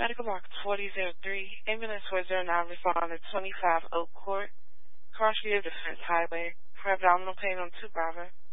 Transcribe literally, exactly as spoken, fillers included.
Medical box forty oh three, ambulance four oh nine, responded twenty-five Oak Court, Crossview Defense Highway, for abdominal pain on two Bravo.